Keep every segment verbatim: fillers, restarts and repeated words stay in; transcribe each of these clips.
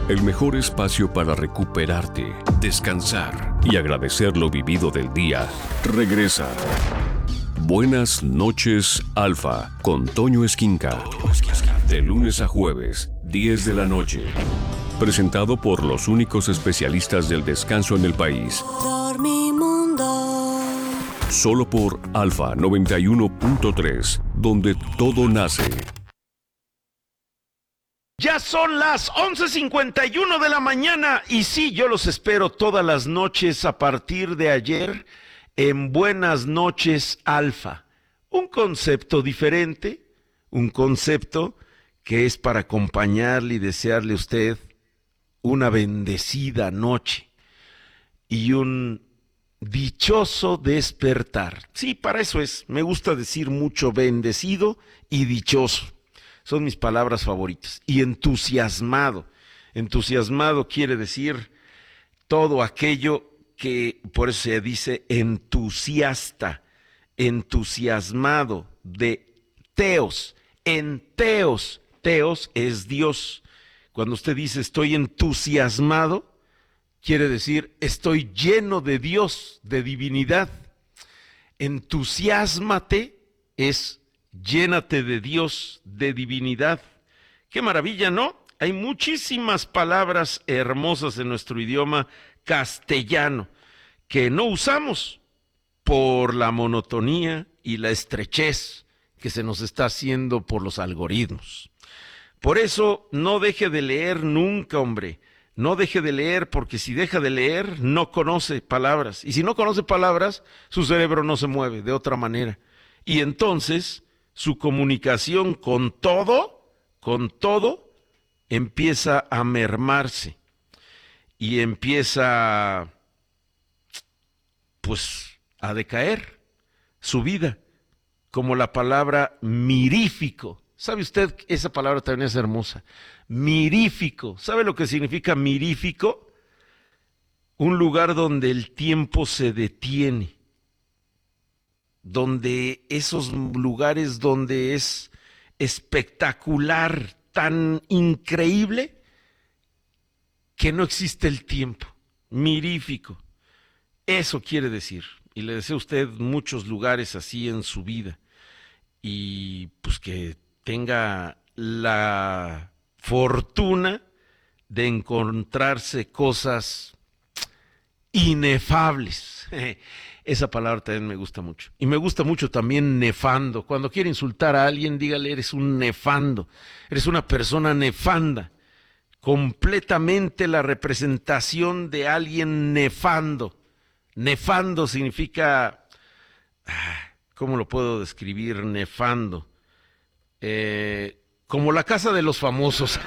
el mejor espacio para recuperarte, descansar y agradecer lo vivido del día, regresa. Buenas noches, Alfa, con Toño Esquinca. De lunes a jueves, diez de la noche. Presentado por los únicos especialistas del descanso en el país. Dormimundo. Solo por Alfa noventa y uno punto tres, donde todo nace. Ya son las once cincuenta y uno de la mañana y sí, yo los espero todas las noches a partir de ayer en Buenas noches, Alfa. Un concepto diferente, un concepto que es para acompañarle y desearle a usted una bendecida noche y un dichoso despertar. Sí, para eso es, me gusta decir mucho bendecido y dichoso. Son mis palabras favoritas. Y entusiasmado. Entusiasmado quiere decir todo aquello que, por eso se dice entusiasta, entusiasmado, de teos, en teos. Teos es Dios. Cuando usted dice estoy entusiasmado, quiere decir estoy lleno de Dios, de divinidad. Entusiásmate es llénate de Dios, de divinidad. ¡Qué maravilla!, ¿no? Hay muchísimas palabras hermosas en nuestro idioma castellano que no usamos por la monotonía y la estrechez que se nos está haciendo por los algoritmos. Por eso no deje de leer nunca, hombre. No deje de leer, porque si deja de leer, no conoce palabras. Y si no conoce palabras, su cerebro no se mueve de otra manera. Y entonces su comunicación con todo, con todo, empieza a mermarse y empieza, pues, a decaer su vida, como la palabra mirífico. ¿Sabe usted? Esa palabra también es hermosa. Mirífico. ¿Sabe lo que significa mirífico? Un lugar donde el tiempo se detiene. Donde esos lugares donde es espectacular, tan increíble, que no existe el tiempo. Mirífico. Eso quiere decir. Y le deseo a usted muchos lugares así en su vida. Y pues que tenga la fortuna de encontrarse cosas inefables. Esa palabra también me gusta mucho. Y me gusta mucho también nefando. Cuando quiere insultar a alguien, dígale, eres un nefando. Eres una persona nefanda. Completamente la representación de alguien nefando. Nefando significa, ¿cómo lo puedo describir? Nefando. Eh, como la casa de los famosos.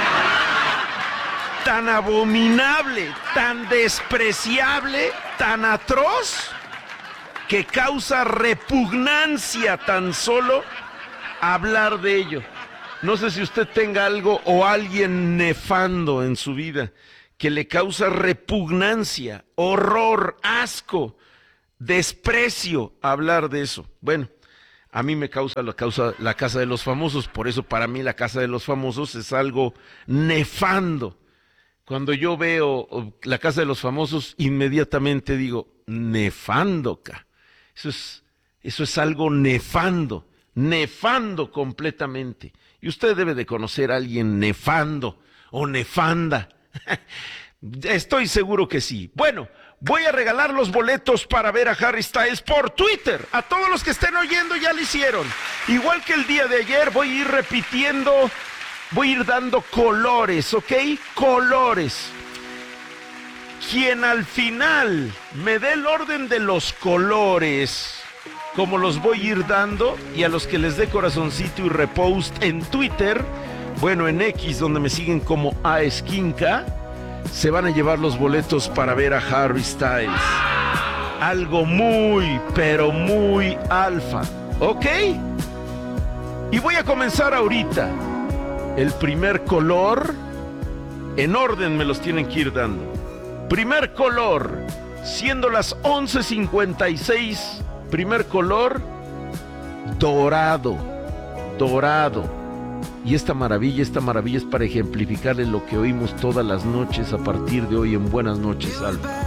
Tan abominable, tan despreciable, tan atroz, que causa repugnancia tan solo hablar de ello. No sé si usted tenga algo o alguien nefando en su vida que le causa repugnancia, horror, asco, desprecio hablar de eso. Bueno, a mí me causa la, causa la casa de los famosos, por eso para mí la casa de los famosos es algo nefando. Cuando yo veo la casa de los famosos, inmediatamente digo, nefando, ca. Eso es, eso es algo nefando, nefando completamente. Y usted debe de conocer a alguien nefando o nefanda. Estoy seguro que sí. Bueno, voy a regalar los boletos para ver a Harry Styles por Twitter. A todos los que estén oyendo ya lo hicieron. Igual que el día de ayer, voy a ir repitiendo, voy a ir dando colores, ¿ok? Colores. Quien al final me dé el orden de los colores, como los voy a ir dando, y a los que les dé corazoncito y repost en Twitter, bueno, en X, donde me siguen como A Esquinca, se van a llevar los boletos para ver a Harry Styles. Algo muy, pero muy alfa, ¿ok? Y voy a comenzar ahorita. El primer color, en orden me los tienen que ir dando. Primer color, siendo las once cincuenta y seis, primer color, dorado, dorado. Y esta maravilla, esta maravilla es para ejemplificarles lo que oímos todas las noches a partir de hoy en Buenas noches, Alfa.